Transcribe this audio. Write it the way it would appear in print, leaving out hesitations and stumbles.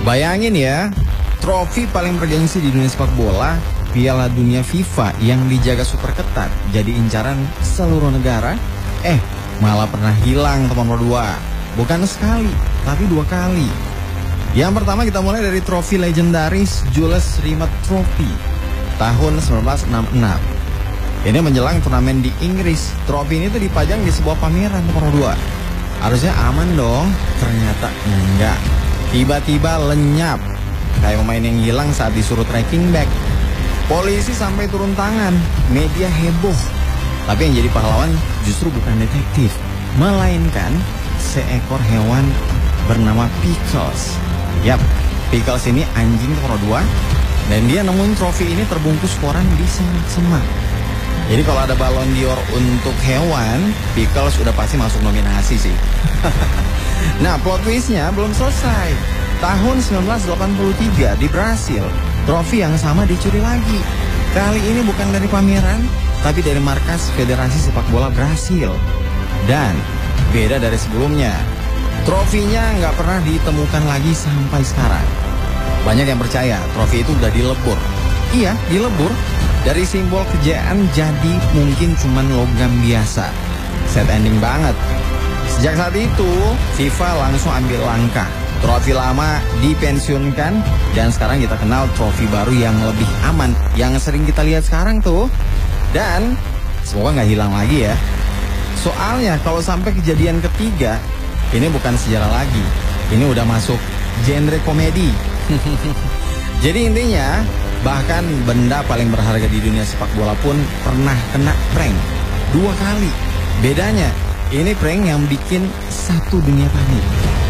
Bayangin ya, trofi paling bergengsi di dunia sepak bola, Piala Dunia FIFA yang dijaga super ketat, jadi incaran seluruh negara, malah pernah hilang nomor 2. Bukan sekali, tapi 2 kali. Yang pertama kita mulai dari trofi legendaris Jules Rimet Trophy tahun 1966. Ini menjelang turnamen di Inggris. Trofi ini tuh dipajang di sebuah pameran nomor 2. Harusnya aman dong, ternyata enggak. Tiba-tiba lenyap, kayak pemain yang hilang saat disuruh tracking back. Polisi sampai turun tangan, media heboh. Tapi yang jadi pahlawan justru bukan detektif, melainkan seekor hewan bernama Pickles. Yap, Pickles ini anjing nomor 2, dan dia nemuin trofi ini terbungkus koran di semak-semak. Jadi kalau ada Ballon d'Or untuk hewan, Pickles udah pasti masuk nominasi sih. Nah, plot twistnya belum selesai. Tahun 1983 di Brasil, trofi yang sama dicuri lagi. Kali ini bukan dari pameran, tapi dari markas Federasi Sepak Bola Brasil. Dan beda dari sebelumnya, trofinya nggak pernah ditemukan lagi sampai sekarang. Banyak yang percaya trofi itu udah dilebur. Iya, dilebur. Dari simbol kejayaan jadi mungkin cuman logam biasa. Sad ending banget. Sejak saat itu, FIFA langsung ambil langkah. Trofi lama dipensiunkan, dan sekarang kita kenal trofi baru yang lebih aman, yang sering kita lihat sekarang tuh. Dan semoga nggak hilang lagi ya. Soalnya kalau sampai kejadian ketiga, ini bukan sejarah lagi. Ini udah masuk genre komedi. Jadi intinya, bahkan benda paling berharga di dunia sepak bola pun pernah kena prank 2 kali. Bedanya, ini prank yang bikin satu dunia panik.